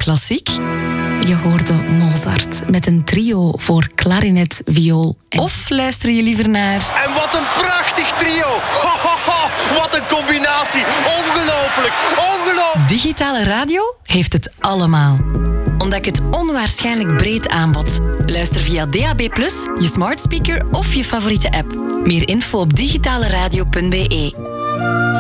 klassiek? Je hoorde Mozart met een trio voor klarinet, viool en... Of luister je liever naar... En wat een prachtig trio! Ho, ho, ho. Wat een combinatie! Ongelooflijk! Ongelooflijk! Digitale radio heeft het allemaal. Ontdek het onwaarschijnlijk breed aanbod. Luister via DAB+, je smart speaker of je favoriete app. Meer info op digitaleradio.be.